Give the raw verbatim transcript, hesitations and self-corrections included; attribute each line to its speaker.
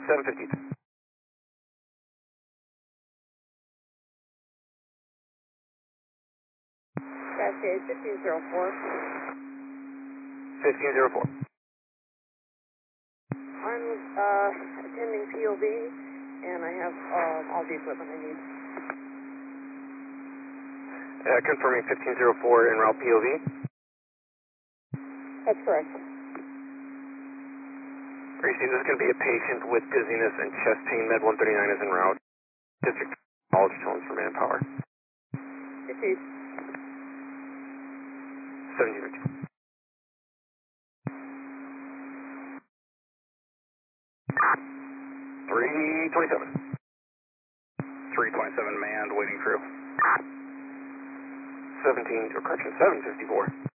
Speaker 1: seven fifty.
Speaker 2: Cascade fifteen zero four.
Speaker 1: fifteen zero four.
Speaker 2: I'm uh, attending P O V, and I have um, all the equipment I need.
Speaker 1: Uh, confirming fifteen zero four en route P O V.
Speaker 2: That's correct.
Speaker 1: Receive, this is going to be a patient with dizziness and chest pain. Med one thirty-nine is en route. District College tones for manpower.
Speaker 2: Received.
Speaker 1: seventeen fifty. three twenty-seven.
Speaker 3: three twenty-seven manned, waiting crew.
Speaker 1: seventeen, or correction, seven fifty-four.